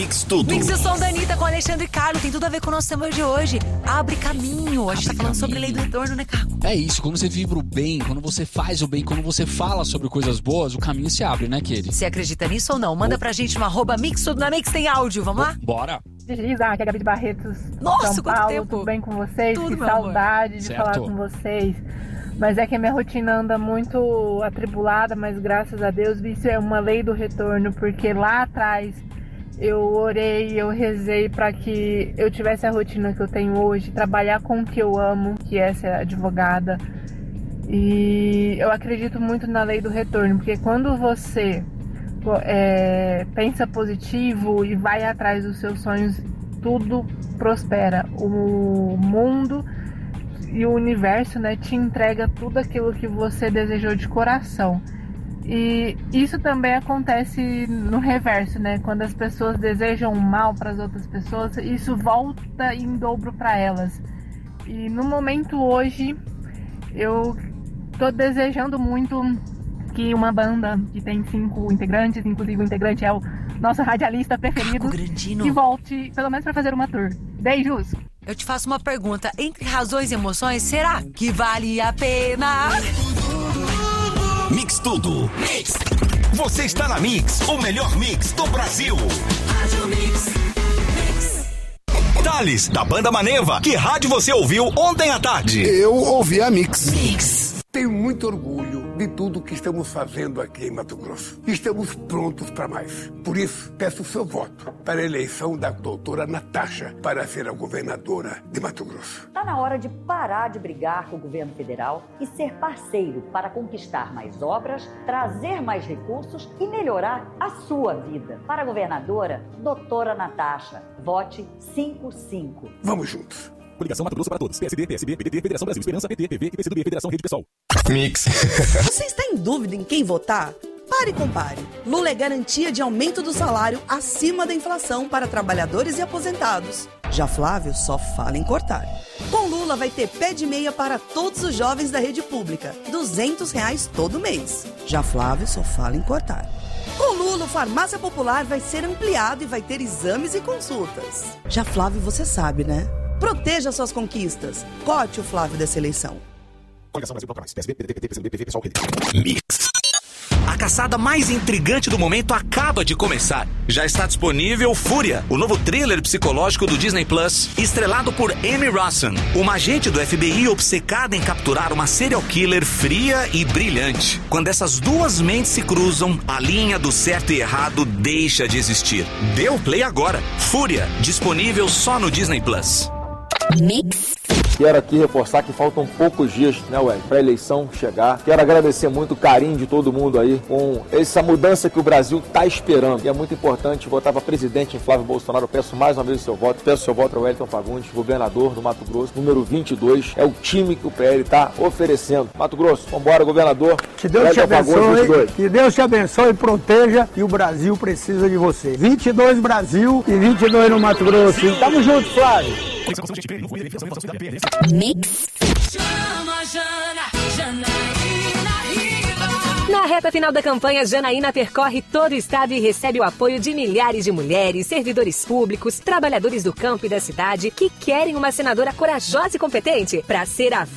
Mix Tudo. Mix e o som da Anitta com Alexandre Carlos. Tem tudo a ver com o nosso tema de hoje. Abre caminho. A gente tá falando sobre lei do retorno, né, Carlos? É isso, quando você vibra o bem, quando você faz o bem, quando você fala sobre coisas boas, o caminho se abre, né, Kelly? Você acredita nisso ou não? Manda pra gente no @Mix Tudo na Mix. Tem áudio, vamos lá? Bora! Giza, aqui é a Gabi de Barretos, Nossa, São quanto Paulo, tempo. tudo bem com vocês? Tudo, que meu saudade de Certo. falar com vocês. Mas é que a minha rotina anda muito atribulada, mas graças a Deus isso é uma lei do retorno, porque lá atrás eu orei, eu rezei para que eu tivesse a rotina que eu tenho hoje, trabalhar com o que eu amo, que é ser advogada. E eu acredito muito na lei do retorno, porque quando você pensa positivo e vai atrás dos seus sonhos, tudo prospera. O mundo e o universo, né, te entrega tudo aquilo que você desejou de coração. E isso também acontece no reverso, né? Quando as pessoas desejam mal para as outras pessoas, isso volta em dobro para elas. E no momento hoje, eu tô desejando muito que uma banda que tem 5 integrantes, inclusive o integrante é o nosso radialista preferido, que volte, pelo menos para fazer uma tour. Beijos! Eu te faço uma pergunta. Entre razões e emoções, será que vale a pena? Mix Tudo. Mix. Você está na Mix, o melhor mix do Brasil. Thales, da banda Maneva. Que rádio você ouviu ontem à tarde? Eu ouvi a Mix. Mix. Tenho muito orgulho de tudo que estamos fazendo aqui em Mato Grosso. Estamos prontos para mais. Por isso, peço o seu voto para a eleição da doutora Natasha para ser a governadora de Mato Grosso. Está na hora de parar de brigar com o governo federal e ser parceiro para conquistar mais obras, trazer mais recursos e melhorar a sua vida. Para a governadora, doutora Natasha, vote 55. Vamos juntos. Coligação Mato Grosso para todos. PSD, PSB, PDT, Federação Brasil Esperança, PT, PV, PCdoB, Federação Rede Pessoal. Mix. Você está em dúvida em quem votar? Pare e compare. Lula é garantia de aumento do salário acima da inflação para trabalhadores e aposentados. Já Flávio só fala em cortar. Com Lula vai ter pé de meia para todos os jovens da rede pública. R$200 todo mês. Já Flávio só fala em cortar. Com Lula, o Farmácia Popular vai ser ampliado e vai ter exames e consultas. Já Flávio, você sabe, né? Proteja suas conquistas. Corte o Flávio dessa eleição. Coligação Brasil Proclamais. PSB, PDT, PT, PCdoB, PV, Pessoal, Rede. Mix. A caçada mais intrigante do momento acaba de começar. Já está disponível Fúria, o novo thriller psicológico do Disney Plus, estrelado por Amy Rossen, uma agente do FBI obcecada em capturar uma serial killer fria e brilhante. Quando essas duas mentes se cruzam, a linha do certo e errado deixa de existir. Dê o play agora. Fúria, disponível só no Disney Plus. Mix. Quero aqui reforçar que faltam poucos dias, né, Ué, para a eleição chegar. Quero agradecer muito o carinho de todo mundo aí com essa mudança que o Brasil está esperando. E é muito importante votar para presidente em Flávio Bolsonaro. Eu peço mais uma vez o seu voto. Peço o seu voto para o Wellington Fagundes, governador do Mato Grosso, número 22. É o time que o PL está oferecendo. Mato Grosso, vambora, governador. Que Deus te abençoe, que Deus te abençoe e proteja. E o Brasil precisa de você. 22 Brasil e 22 no Mato Grosso. E tamo junto, Flávio. Mix. Na reta final da campanha, Janaína percorre todo o estado e recebe o apoio de milhares de mulheres, servidores públicos, trabalhadores do campo e da cidade que querem uma senadora corajosa e competente para ser a